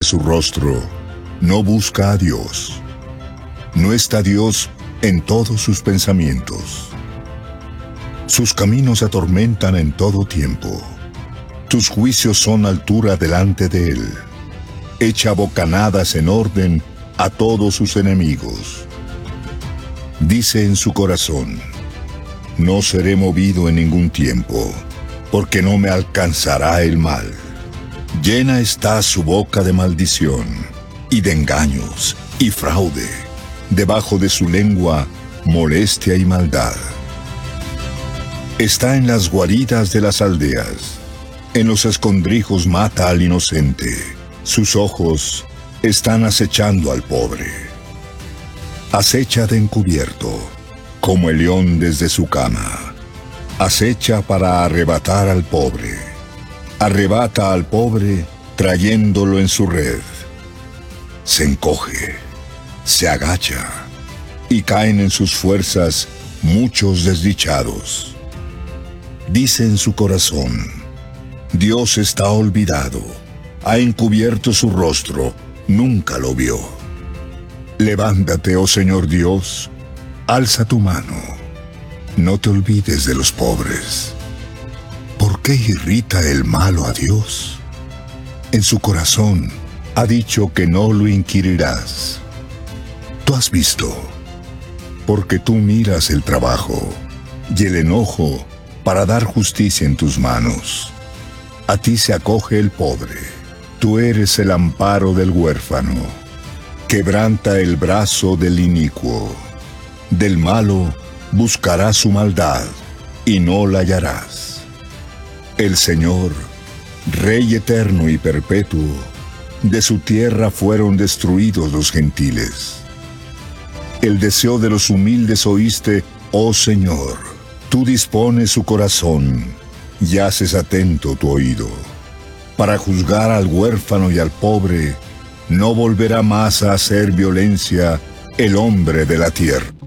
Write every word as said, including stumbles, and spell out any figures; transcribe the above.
su rostro, no busca a Dios. No está Dios en todos sus pensamientos. Sus caminos atormentan en todo tiempo. Tus juicios son altura delante de él. Echa bocanadas en orden a todos sus enemigos. Dice en su corazón: no seré movido en ningún tiempo, porque no me alcanzará el mal. Llena está su boca de maldición, y de engaños, y fraude. Debajo de su lengua, molestia y maldad. Está en las guaridas de las aldeas. En los escondrijos mata al inocente. Sus ojos están acechando al pobre. Acecha de encubierto, como el león desde su cama. Acecha para arrebatar al pobre. Arrebata al pobre, trayéndolo en su red. Se encoge, se agacha, y caen en sus fuerzas muchos desdichados. Dice en su corazón: Dios está olvidado, ha encubierto su rostro, nunca lo vio. Levántate, oh Señor Dios, alza tu mano, no te olvides de los pobres. ¿Por qué irrita el malo a Dios? En su corazón ha dicho que no lo inquirirás. Tú has visto, porque tú miras el trabajo y el enojo para dar justicia en tus manos. A ti se acoge el pobre, tú eres el amparo del huérfano. Quebranta el brazo del inicuo. Del malo buscarás su maldad, y no la hallarás. El Señor, Rey eterno y perpetuo, de su tierra fueron destruidos los gentiles. El deseo de los humildes oíste, oh Señor. Tú dispones su corazón, y haces atento tu oído. Para juzgar al huérfano y al pobre, no volverá más a hacer violencia el hombre de la tierra.